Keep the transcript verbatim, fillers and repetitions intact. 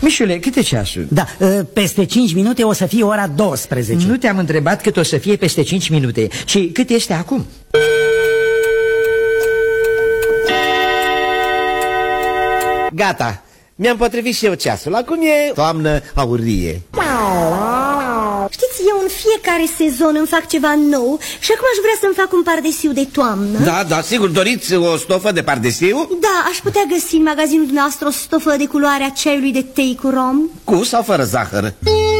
Mișule, cât e ceasul? Da, peste cinci minute o să fie ora douăsprezece. Nu te-am întrebat cât o să fie peste cinci minute, ci cât este acum. Gata, mi-am potrivit și eu ceasul. Acum e toamnă aurie. Știți, eu în fiecare sezon îmi fac ceva nou și acum aș vrea să-mi fac un pardesiu de toamnă. Da, da, sigur, doriți o stofă de pardesiu? Da, aș putea găsi în magazinul dumneavoastră o stofă de culoare a ceaiului de tei cu rom. Cu sau fără zahăr?